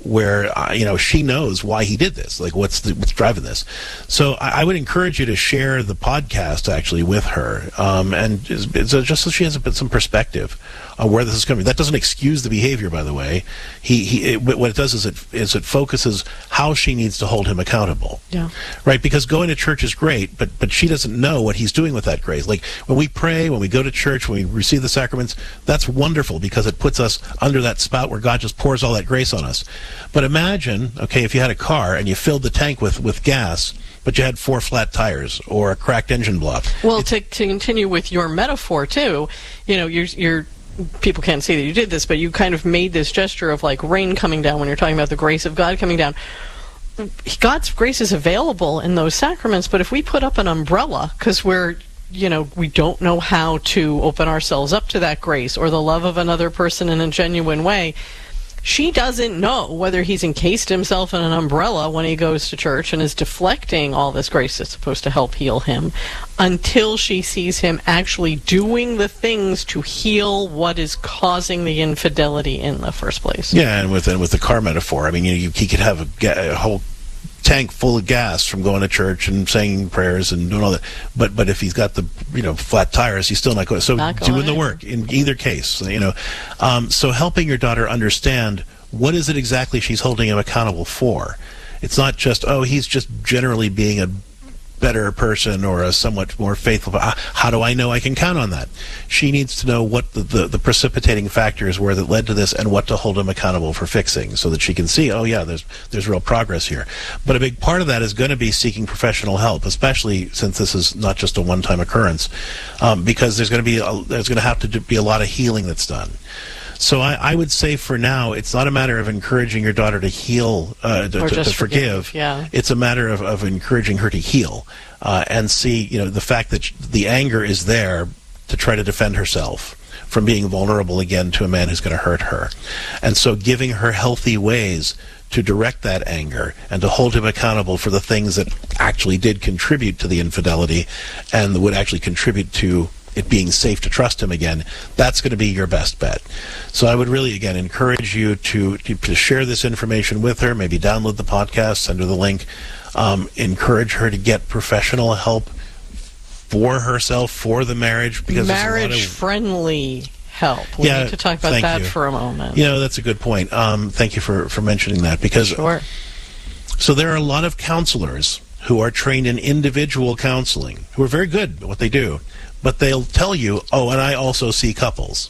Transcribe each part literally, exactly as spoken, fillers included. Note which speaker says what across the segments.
Speaker 1: where uh, you know she knows why he did this, like what's the, what's driving this. So I, I would encourage you to share the podcast actually with her, um, and just, just so she has a bit some perspective on where this is coming. That doesn't excuse the behavior, by the way. He he it, what it does is it is it focuses how she needs to hold him accountable.
Speaker 2: Yeah.
Speaker 1: Right, because going to church is great, but but she doesn't know what he's doing with that grace. Like when we pray, when we go to church, when we receive the sacraments, that's wonderful because it puts us under that spout where God just pours all that grace on us. But imagine, okay, if you had a car and you filled the tank with, with gas, but you had four flat tires or a cracked engine block.
Speaker 2: Well, to, to continue with your metaphor, too, you know, you're, you're, people can't see that you did this, but you kind of made this gesture of like rain coming down when you're talking about the grace of God coming down. God's grace is available in those sacraments, but if we put up an umbrella, because we're, you know, we don't know how to open ourselves up to that grace or the love of another person in a genuine way, she doesn't know whether he's encased himself in an umbrella when he goes to church and is deflecting all this grace that's supposed to help heal him until she sees him actually doing the things to heal what is causing the infidelity in the first place.
Speaker 1: Yeah, and with and with the car metaphor, I mean, you, you, he could have a, ga- a whole tank full of gas from going to church and saying prayers and doing all that, but but if he's got the you know flat tires, he's still not going. So
Speaker 2: not going
Speaker 1: doing the
Speaker 2: in.
Speaker 1: work in either case, you know. Um, so helping your daughter understand what is it exactly she's holding him accountable for. It's not just oh he's just generally being a better person or a somewhat more faithful. How do I know I can count on that? She needs to know what the, the, the precipitating factors were that led to this and what to hold him accountable for fixing so that she can see, oh yeah, there's there's real progress here. But a big part of that is going to be seeking professional help, especially since this is not just a one-time occurrence, um, because there's going to be a, there's going to have to do, be a lot of healing that's done. So I, I would say for now, it's not a matter of encouraging your daughter to heal, uh, to,
Speaker 2: or
Speaker 1: to,
Speaker 2: just
Speaker 1: to forgive.
Speaker 2: forgive. Yeah.
Speaker 1: It's a matter of, of encouraging her to heal uh, and see, you know, the fact that the anger is there to try to defend herself from being vulnerable again to a man who's going to hurt her. And so giving her healthy ways to direct that anger and to hold him accountable for the things that actually did contribute to the infidelity and would actually contribute to it being safe to trust him again, that's going to be your best bet. So I would really, again, encourage you to, to, to share this information with her, maybe download the podcast, send her the link, um, encourage her to get professional help for herself, for the marriage. Because
Speaker 2: marriage-friendly help. We
Speaker 1: yeah,
Speaker 2: need to talk about that
Speaker 1: you.
Speaker 2: for a moment.
Speaker 1: You know, that's a good point. Um, thank you for, for mentioning that. Because
Speaker 2: sure.
Speaker 1: So there are a lot of counselors who are trained in individual counseling, who are very good at what they do. But they'll tell you, oh, and I also see couples.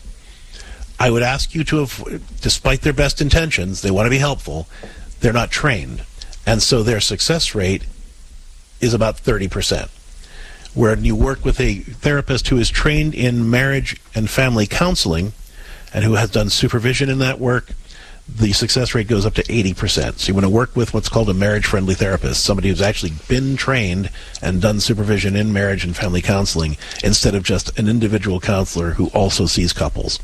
Speaker 1: I would ask you to, have, despite their best intentions, they want to be helpful, they're not trained. And so their success rate is about thirty percent. Where you work with a therapist who is trained in marriage and family counseling and who has done supervision in that work, the success rate goes up to eighty percent. So you want to work with what's called a marriage-friendly therapist, somebody who's actually been trained and done supervision in marriage and family counseling instead of just an individual counselor who also sees couples.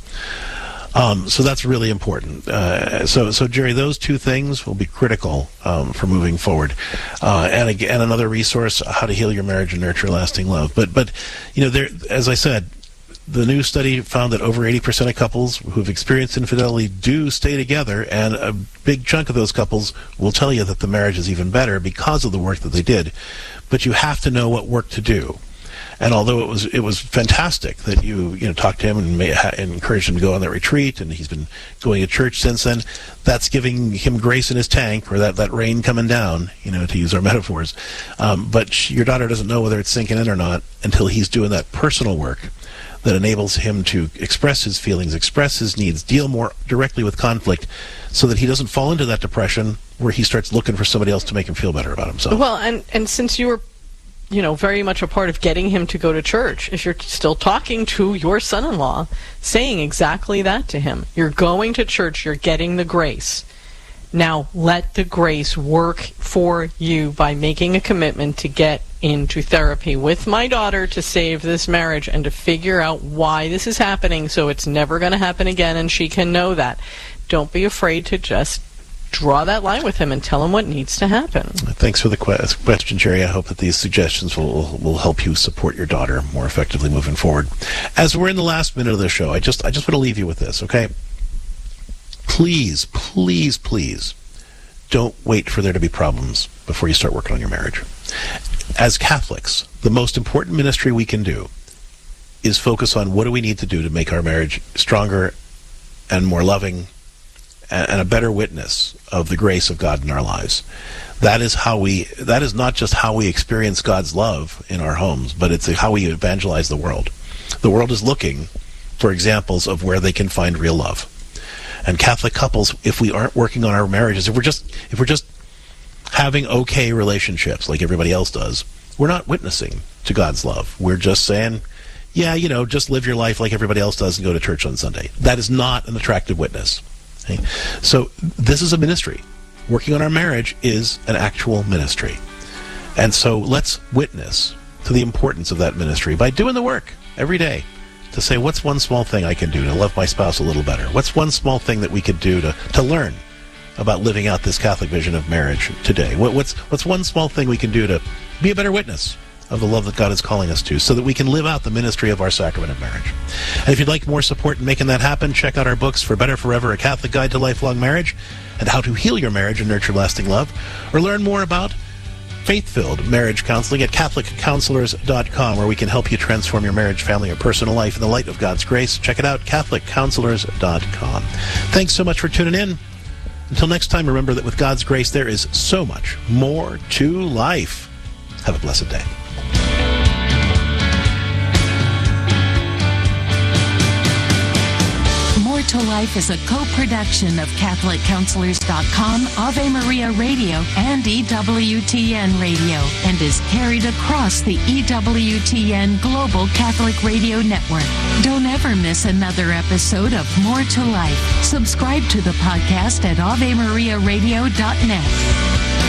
Speaker 1: Um, so that's really important. Uh, so, so Jerry, those two things will be critical um, for moving forward. Uh, and again, another resource: how to heal your marriage and nurture lasting love. But, but you know, there, as I said, the new study found that over eighty percent of couples who've experienced infidelity do stay together, and a big chunk of those couples will tell you that the marriage is even better because of the work that they did. But you have to know what work to do. And although it was it was fantastic that you you know talked to him and, may, ha, and encouraged him to go on that retreat, and he's been going to church since then, that's giving him grace in his tank, or that, that rain coming down, you know, to use our metaphors. Um, but she, your daughter doesn't know whether it's sinking in or not until he's doing that personal work that enables him to express his feelings, express his needs, deal more directly with conflict, so that he doesn't fall into that depression where he starts looking for somebody else to make him feel better about himself.
Speaker 2: Well, and, and since you were, you know, very much a part of getting him to go to church, if you're still talking to your son-in-law, saying exactly that to him, you're going to church, you're getting the grace. Now, let the grace work for you by making a commitment to get into therapy with my daughter to save this marriage and to figure out why this is happening so it's never going to happen again and she can know that. Don't be afraid to just draw that line with him and tell him what needs to happen.
Speaker 1: Thanks for the que- question, Jerry. I hope that these suggestions will will help you support your daughter more effectively moving forward. As we're in the last minute of the show, I just I just want to leave you with this, okay? Please, please, please don't wait for there to be problems before you start working on your marriage. As Catholics, the most important ministry we can do is focus on what do we need to do to make our marriage stronger and more loving and a better witness of the grace of God in our lives. That is how we, that is not just how we experience God's love in our homes, but it's how we evangelize the world. The world is looking for examples of where they can find real love. And Catholic couples, if we aren't working on our marriages, if we're just if we're just having okay relationships like everybody else does, we're not witnessing to God's love. We're just saying, yeah, you know, just live your life like everybody else does and go to church on Sunday. That is not an attractive witness. Okay? So this is a ministry. Working on our marriage is an actual ministry. And so let's witness to the importance of that ministry by doing the work every day to say, what's one small thing I can do to love my spouse a little better? What's one small thing that we could do to, to learn about living out this Catholic vision of marriage today? What, what's, what's one small thing we can do to be a better witness of the love that God is calling us to so that we can live out the ministry of our sacrament of marriage? And if you'd like more support in making that happen, check out our books, For Better Forever, A Catholic Guide to Lifelong Marriage, and How to Heal Your Marriage and Nurture Lasting Love, or learn more about faith-filled marriage counseling at Catholic Counselors dot com, where we can help you transform your marriage, family, or personal life in the light of God's grace. Check it out, Catholic Counselors dot com. Thanks so much for tuning in. Until next time, remember that with God's grace, there is so much more to life. Have a blessed day.
Speaker 3: More to Life is a co-production of Catholic Counselors dot com, Ave Maria Radio, and E W T N Radio, and is carried across the E W T N Global Catholic Radio Network. Don't ever miss another episode of More to Life. Subscribe to the podcast at Ave Maria Radio dot net.